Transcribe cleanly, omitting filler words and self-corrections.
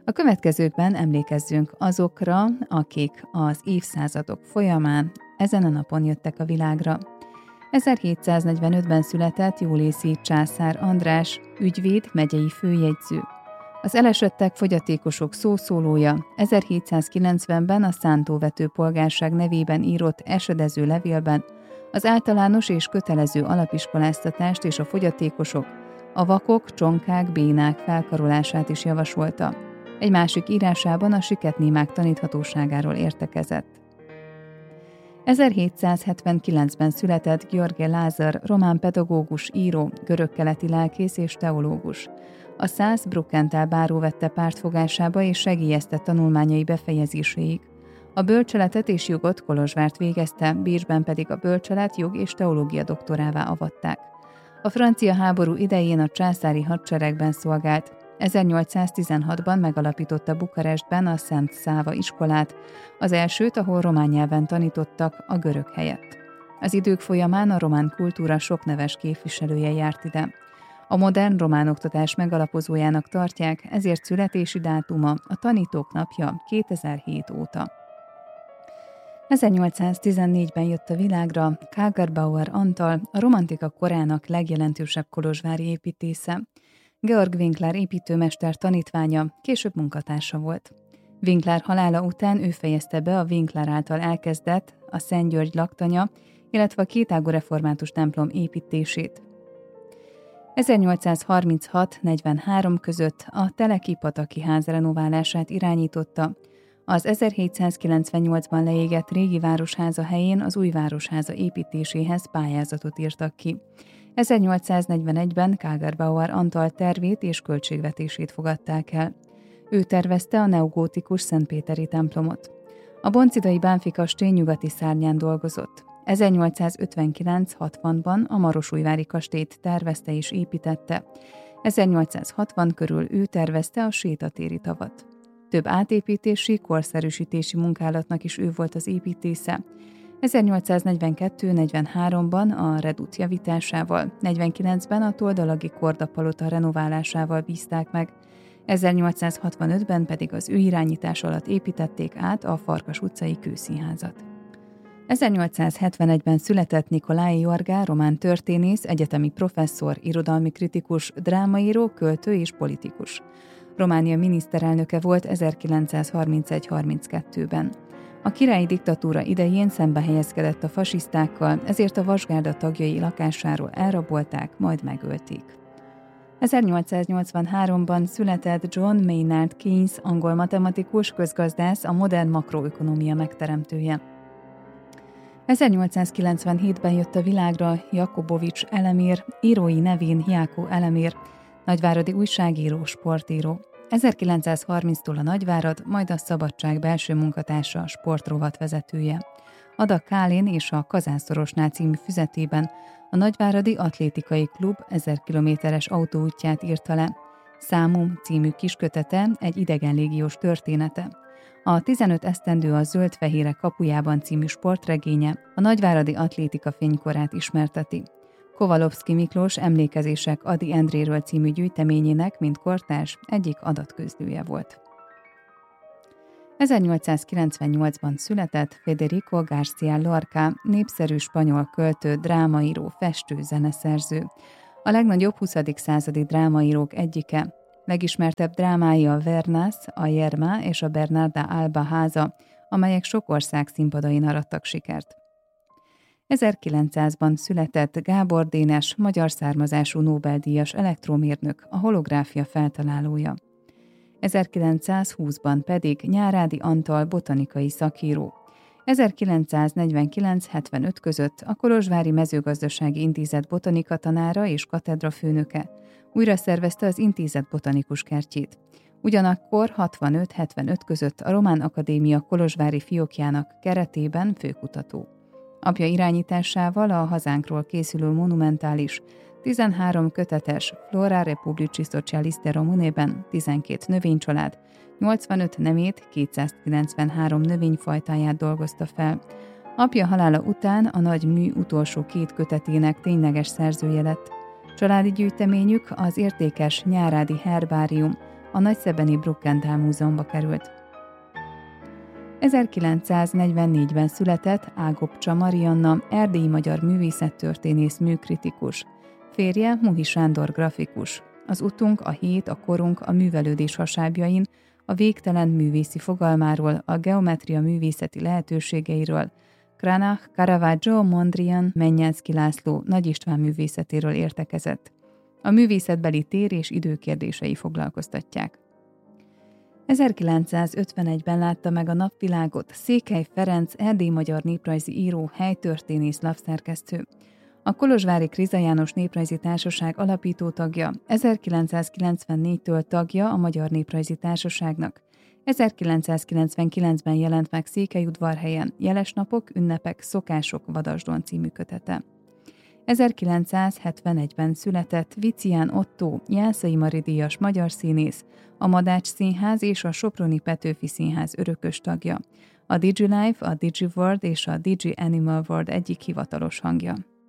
A következőkben emlékezzünk azokra, akik az évszázadok folyamán ezen a napon jöttek a világra. 1745-ben született Jólészi Császár András, ügyvéd, megyei főjegyző. Az elesettek fogyatékosok szószólója 1790-ben a szántóvető polgárság nevében írott esedező levélben az általános és kötelező alapiskoláztatást és a fogyatékosok, a vakok, csonkák, bénák felkarolását is javasolta. Egy másik írásában a siketnémák taníthatóságáról értekezett. 1779-ben született Gheorghe Lázár, román pedagógus, író, görögkeleti lelkész és teológus. A Saas-Bruckenthal báró vette pártfogásába és segélyezte tanulmányai befejezéséig. A bölcseletet és jogot Kolozsvárt végezte, Bécsben pedig a bölcselet, jog és teológia doktorává avatták. A francia háború idején a császári hadseregben szolgált. 1816-ban megalapította Bukarestben a Szent Száva iskolát, az elsőt, ahol román nyelven tanítottak a görög helyett. Az idők folyamán a román kultúra sok neves képviselője járt ide. A modern román oktatás megalapozójának tartják, ezért születési dátuma a Tanítók napja 2007 óta. 1814-ben jött a világra Kagerbauer Antal, a romantika korának legjelentősebb kolozsvári építésze. Georg Winkler építőmester tanítványa, később munkatársa volt. Winkler halála után ő fejezte be a Winkler által elkezdett, a Szent György laktanya, illetve a kétágú református templom építését. 1836-43 között a Teleki-pataki ház renoválását irányította, az 1798-ban leégett régi városháza helyén az új városháza építéséhez pályázatot írtak ki. 1841-ben Kagerbauer Antal tervét és költségvetését fogadták el. Ő tervezte a neogótikus szentpéteri templomot. A boncidai Bánffy kastély nyugati szárnyán dolgozott. 1859-60-ban a Marosújvári kastélyt tervezte és építette. 1860 körül ő tervezte a sétatéri tavat. Több átépítési, korszerűsítési munkálatnak is ő volt az építésze. 1842-43-ban a redut javításával, 49-ben a Toldalagi Kordapalota renoválásával bízták meg, 1865-ben pedig az ő irányítás alatt építették át a Farkas utcai kőszínházat. 1871-ben született Nicolae Iorga, román történész, egyetemi professzor, irodalmi kritikus, drámaíró, költő és politikus. Románia miniszterelnöke volt 1931-32-ben. A királyi diktatúra idején szembe helyezkedett a fasisztákkal, ezért a vasgárda tagjai lakásáról elrabolták, majd megölték. 1883-ban született John Maynard Keynes, angol matematikus, közgazdász, a modern makroökonomia megteremtője. 1897-ben jött a világra Jakobovics Elemir, írói nevén Jákó Elemir, nagyváradi újságíró, sportíró. 1930-tól a Nagyvárad, majd a Szabadság belső munkatársa, sportrovat vezetője. Ada Kálin és a Kazánszorosnál című füzetében a Nagyváradi Atlétikai Klub 1000 kilométeres autóútját írta le. Számum című kiskötete egy idegenlégiós története. A 15 esztendő a Zöld-fehérek kapujában című sportregénye a nagyváradi atlétika fénykorát ismerteti. Kovalovszky Miklós Emlékezések Ady Endréről című gyűjteményének, mint kortárs, egyik adatközlője volt. 1898-ban született Federico García Lorca, népszerű spanyol költő, drámaíró, festő, zeneszerző. A legnagyobb 20. századi drámaírók egyike. Legismertebb drámái a Vernas, a Yerma és a Bernarda Alba háza, amelyek sok ország színpadain arattak sikert. 1900-ban született Gábor Dénes, magyar származású Nobel-díjas elektromérnök, a holográfia feltalálója. 1920-ban pedig Nyárádi Antal botanikai szakíró. 1949-75 között a Kolozsvári Mezőgazdasági Intézet botanika tanára és katedra főnöke. Újra szervezte az intézet botanikus kertjét. Ugyanakkor 65-75 között a Román Akadémia kolozsvári fiókjának keretében főkutató. Apja irányításával a hazánkról készülő monumentális, 13 kötetes Flora Republici Socialiste Romunében 12 növénycsalád, 85 nemét, 293 növényfajtáját dolgozta fel. Apja halála után a nagy mű utolsó 2 kötetének tényleges szerzője lett. Családi gyűjteményük az értékes Nyárádi Herbárium, a nagyszebeni Brukenthal Múzeumba került. 1944-ben született Ágobcsa Marianna, erdélyi magyar művészettörténész, műkritikus. Férje Muhi Sándor grafikus. Az utunk, a hét, a korunk, a művelődés hasábjain, a végtelen művészi fogalmáról, a geometria művészeti lehetőségeiről, Cranach, Caravaggio, Mondrian, Mennyánszky László, Nagy István művészetéről értekezett. A művészetbeli tér és idő kérdései foglalkoztatják. 1951-ben látta meg a napvilágot Székely Ferenc, erdélyi magyar néprajzi író, helytörténész, lapszerkesztő. A Kolozsvári Kriza János Néprajzi Társaság alapító tagja, 1994-től tagja a Magyar Néprajzi Társaságnak. 1999-ben jelent meg Székelyudvarhelyen Jeles napok, ünnepek, szokások, Vadasdon című kötete. 1971-ben született Vicián Ottó, Jászai Mari díjas magyar színész, a Madács Színház és a Soproni Petőfi Színház örökös tagja, a DigiLife, a DigiWorld és a Digi Animal World egyik hivatalos hangja.